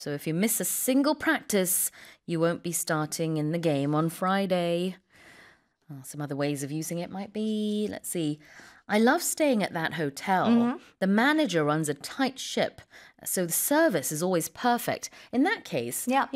So if you miss a single practice, you won't be starting in the game on Friday. Some other ways of using it might be, let's see. I love staying at that hotel. The manager runs a tight ship, so the service is always perfect. In that case, Yeah.